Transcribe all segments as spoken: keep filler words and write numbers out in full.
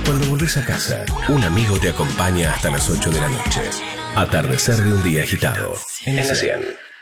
Cuando volvés a casa, un amigo te acompaña hasta las ocho de la noche. Atardecer de un día agitado. En la cien.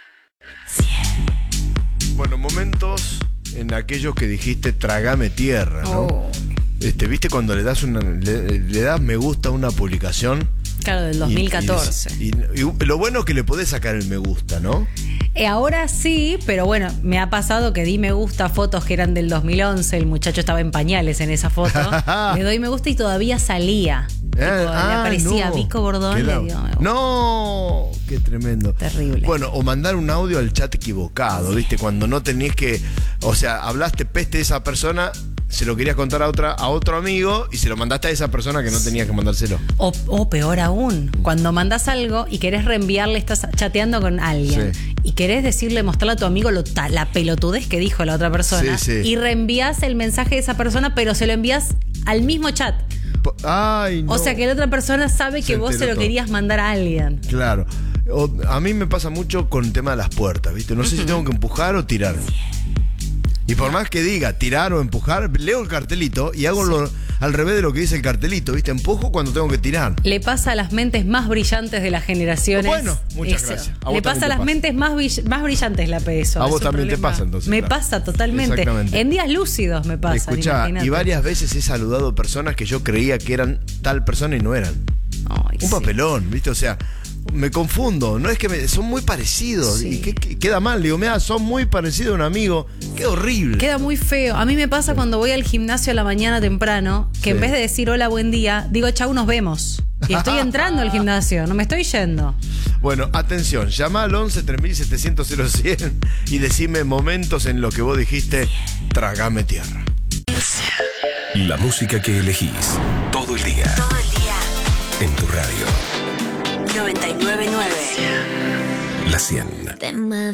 Bueno, momentos en aquellos que dijiste tragame tierra, ¿no? Oh. Este, ¿viste cuando le das una le, le das me gusta a una publicación? Claro, del dos mil catorce. Y, y, y lo bueno es que le podés sacar el me gusta, ¿no? Eh, ahora sí, pero bueno, me ha pasado que di me gusta a fotos que eran del dos mil once, el muchacho estaba en pañales en esa foto. Le doy me gusta y todavía salía. Eh, Tipo, ah, le aparecía no. Vico Bordón, Qué le la- dio me gusta. No, qué tremendo. Terrible. Bueno, o mandar un audio al chat equivocado, ¿viste? Cuando no tenés que, o sea, hablaste peste de esa persona, se lo querías contar a otra a otro amigo y se lo mandaste a esa persona que no tenías que mandárselo. O, o peor aún, cuando mandás algo y querés reenviarle, estás chateando con alguien Sí. y querés decirle, mostrarle a tu amigo lo ta- la pelotudez que dijo la otra persona, Sí, sí. y reenvías el mensaje de esa persona, pero se lo envías al mismo chat. Po- Ay, no. O sea que la otra persona sabe Se que vos se enteró lo todo. querías mandar a alguien. Claro. O- a mí me pasa mucho con el tema de las puertas, ¿viste? No sé si tengo que empujar o tirar. Y por más que diga tirar o empujar, leo el cartelito y hago lo, al revés de lo que dice el cartelito, ¿viste? Empujo cuando tengo que tirar. Le pasa a las mentes más brillantes de las generaciones. Bueno, muchas eso. gracias. A vos Le también pasa te a las pasa. mentes más, brill- más brillantes la peso. A es vos un también te problema. pasa, entonces, Me claro. pasa totalmente. Exactamente. En días lúcidos me pasa. Escuchá, y varias veces he saludado personas que yo creía que eran tal persona y no eran. Ay, Un sí. papelón, ¿viste? O sea, me confundo. No es que me- son muy parecidos. Sí. Y que, que- queda mal. Digo, mira, son muy parecidos a un amigo. Qué horrible. Queda muy feo. A mí me pasa cuando voy al gimnasio a la mañana temprano, que Sí. en vez de decir hola, buen día, digo chau, nos vemos. Y estoy entrando al gimnasio, no me estoy yendo. Bueno, atención, llama al once tres mil setecientos cien y decime momentos en los que vos dijiste, tragame tierra. La música que elegís todo el día Todo el día. en tu radio. noventa y nueve punto nueve. La cien. Te